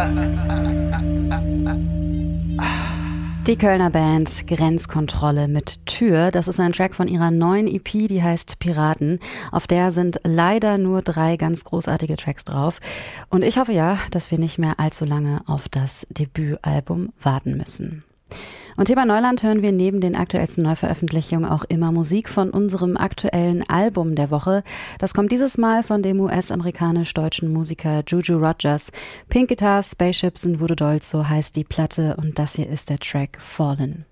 Die Kölner Band Grenzkontrolle mit Tür, das ist ein Track von ihrer neuen EP, die heißt Piraten. Auf der sind leider nur 3 ganz großartige Tracks drauf. Und ich hoffe ja, dass wir nicht mehr allzu lange auf das Debütalbum warten müssen. Und hier bei Neuland hören wir neben den aktuellsten Neuveröffentlichungen auch immer Musik von unserem aktuellen Album der Woche. Das kommt dieses Mal von dem US-amerikanisch-deutschen Musiker Juju Rogers. Pink Guitars, Spaceships and Voodoo Dolls, so heißt die Platte, und das hier ist der Track Fallen.